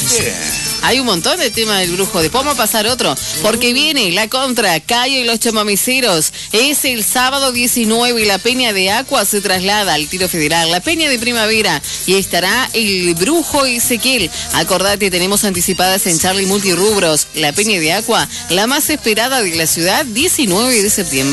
Hay un montón de temas del brujo. Después vamos a pasar otro. Porque viene la contra, Cayo y los chamameceros. Es el sábado 19 y la Peña de Aqua se traslada al Tiro Federal. La Peña de Primavera. Y estará el brujo Ezequiel. Acordate, tenemos anticipadas en Charlie Multirubros. La Peña de Aqua, la más esperada de la ciudad, 19 de septiembre.